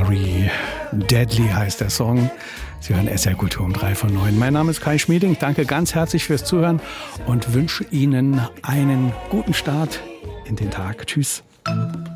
Very Deadly heißt der Song. Sie hören SR Kultur um 3 von 9. Mein Name ist Kai Schmieding. Ich danke ganz herzlich fürs Zuhören und wünsche Ihnen einen guten Start in den Tag. Tschüss.